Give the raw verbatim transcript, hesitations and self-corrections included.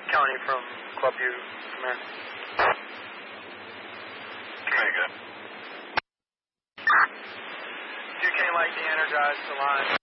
County from Club U. Come here. Omega. two K light de-energize the line.